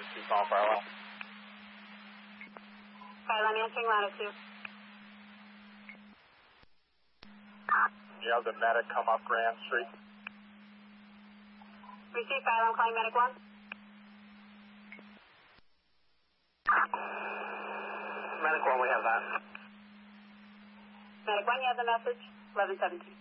2 calling for LL. Skylon answering latitude. You have the medic come up Grand Street. Receive Skylon calling medic 1. Medic 1, we have that. Medic 1, you have the message. 1117.